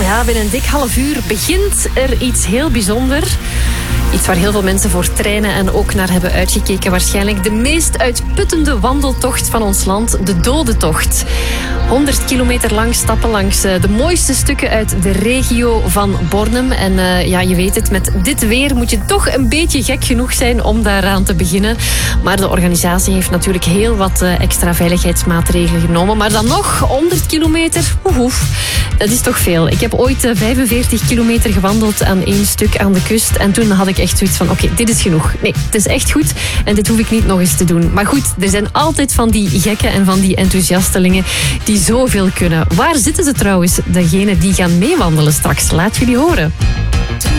Ja, binnen een dik half uur begint er iets heel bijzonders. Iets waar heel veel mensen voor trainen en ook naar hebben uitgekeken. Waarschijnlijk de meest uitputtende wandeltocht van ons land, de Dodentocht. 100 kilometer lang stappen langs de mooiste stukken uit de regio van Bornem. En ja, je weet het, met dit weer moet je toch een beetje gek genoeg zijn om daaraan te beginnen. Maar de organisatie heeft natuurlijk heel wat extra veiligheidsmaatregelen genomen. Maar dan nog, 100 kilometer, dat is toch veel. Ik heb ooit 45 kilometer gewandeld aan één stuk aan de kust. En toen had ik echt zoiets van, oké, dit is genoeg. Nee, het is echt goed en dit hoef ik niet nog eens te doen. Maar goed, er zijn altijd van die gekken en van die enthousiastelingen die zoveel kunnen. Waar zitten ze trouwens, degenen die gaan meewandelen straks? Laat jullie horen.